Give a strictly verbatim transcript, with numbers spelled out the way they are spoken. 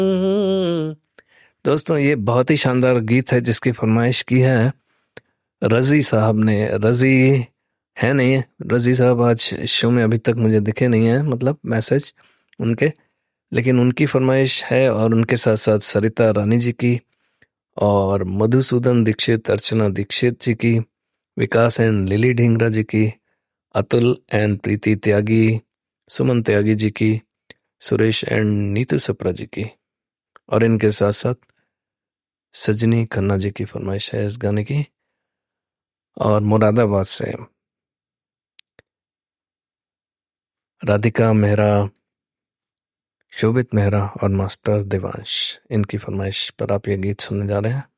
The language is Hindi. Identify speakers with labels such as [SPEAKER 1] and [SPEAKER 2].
[SPEAKER 1] दोस्तों, ये बहुत ही शानदार गीत है जिसकी फरमाइश की है रजी साहब ने। रजी है नहीं, रजी साहब आज शो में अभी तक मुझे दिखे नहीं है, मतलब मैसेज उनके, लेकिन उनकी फरमाइश है और उनके साथ साथ सरिता रानी जी की और मधुसूदन दीक्षित, अर्चना दीक्षित जी की, विकास एंड लिली ढींगरा जी की, अतुल एंड प्रीति त्यागी, सुमन त्यागी जी की, सुरेश एंड नीतू सप्रा जी की, और इनके साथ साथ सजनी खन्ना जी की फरमाइश है इस गाने की। और मुरादाबाद से राधिका मेहरा, शोभित मेहरा और मास्टर देवांश, इनकी फरमाइश पर आप ये गीत सुनने जा रहे हैं।